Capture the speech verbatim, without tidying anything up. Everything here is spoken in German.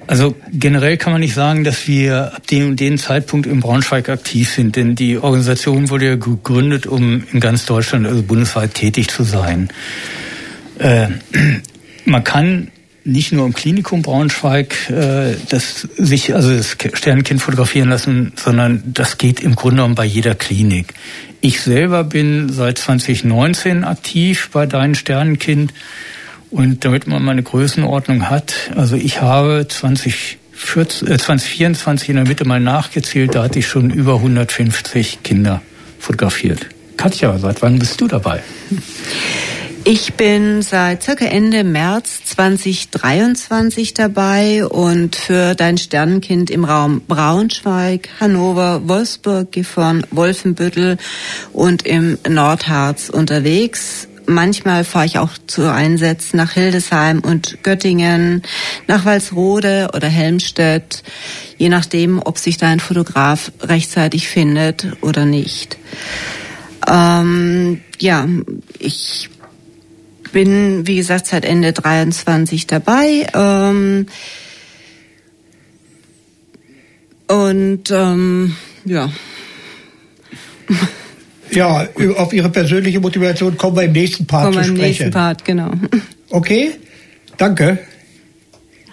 Also generell kann man nicht sagen, dass wir ab dem und dem Zeitpunkt in Braunschweig aktiv sind, denn die Organisation wurde ja gegründet, um in ganz Deutschland, also bundesweit tätig zu sein. Äh, man kann nicht nur im Klinikum Braunschweig äh, das sich also das Sternenkind fotografieren lassen, sondern das geht im Grunde genommen bei jeder Klinik. Ich selber bin seit zwanzig neunzehn aktiv bei Dein Sternenkind und damit man mal eine Größenordnung hat, also ich habe zwanzig vierundzwanzig in der Mitte mal nachgezählt, da hatte ich schon über hundertfünfzig Kinder fotografiert. Katja, seit wann bist du dabei? Ich bin seit circa Ende März zwanzig dreiundzwanzig dabei und für Dein Sternenkind im Raum Braunschweig, Hannover, Wolfsburg, Gifhorn, Wolfenbüttel und im Nordharz unterwegs. Manchmal fahre ich auch zu Einsätzen nach Hildesheim und Göttingen, nach Walsrode oder Helmstedt, je nachdem, ob sich da ein Fotograf rechtzeitig findet oder nicht. Ähm, ja, ich bin, wie gesagt, seit Ende dreiundzwanzig dabei. Ähm, und ähm, ja. Ja, auf Ihre persönliche Motivation kommen wir im nächsten Part kommen zu sprechen. Kommen wir im nächsten Part, genau. Okay, danke.